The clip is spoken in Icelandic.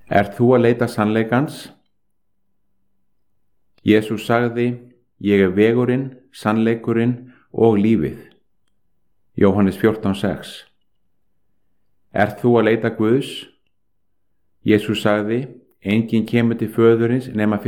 Ert þú að leita sannleikans? Jesús sagði: Ég er vegurinn, sannleikurinn og lífið. Jóhannes 14:6. Ert þú að leita Guðs? Jesús sagði: Enginn kemur til föðurins nema